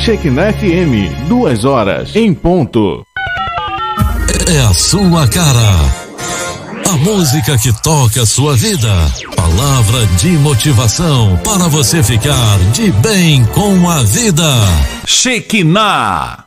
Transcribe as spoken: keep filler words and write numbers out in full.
Shekinah F M, duas horas em ponto. É a sua cara. A música que toca a sua vida. Palavra de motivação para você ficar de bem com a vida. Shekinah.